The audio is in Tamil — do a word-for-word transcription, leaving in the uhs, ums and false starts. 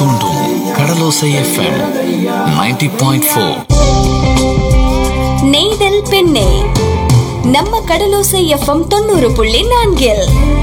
தூண்டும் கடலோசை எஃப்எம் நைன்டி பாயிண்ட் ஃபோர். நெய்தல் பெண்ணே நம்ம கடலோசை எஃப்எம் தொண்ணூறு புள்ளி நான்கில்